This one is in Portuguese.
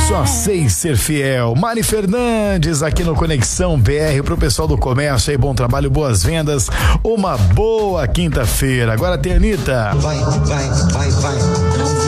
Só sei ser fiel. Mari Fernandes aqui no Conexão BR pro pessoal do comércio aí, bom trabalho, boas vendas, uma boa quinta-feira. Agora tem a Anitta. Vai.